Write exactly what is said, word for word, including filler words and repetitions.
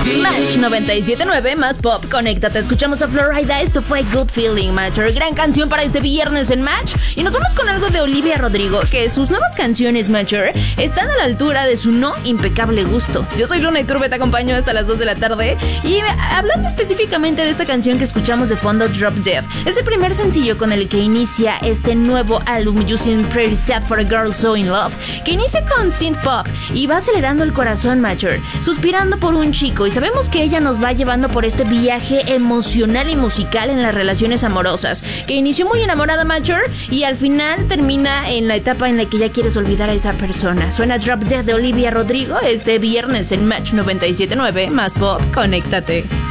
Match noventa y siete punto nueve más pop, conéctate. Escuchamos a Florida, esto fue Good Feeling, Matcher. Gran canción para este viernes en Match. Y nos vamos con algo de Olivia Rodrigo, que sus nuevas canciones, Matcher, están a la altura de su no impecable gusto. Yo soy Luna Iturbe, te acompaño hasta las dos de la tarde. Y hablando específicamente de esta canción que escuchamos de fondo, Drop Dead, es el primer sencillo con el que inicia este nuevo álbum, Using Pretty Sad for a Girl So In Love, que inicia con synth pop y va acelerando el corazón, Matcher, suspirando por un chico. Y sabemos que ella nos va llevando por este viaje emocional y musical en las relaciones amorosas, que inició muy enamorada, Matcher, y al final termina en la etapa en la que ya quieres olvidar a esa persona. Suena Drop Dead de Olivia Rodrigo este viernes en Match noventa y siete punto nueve más pop, conéctate.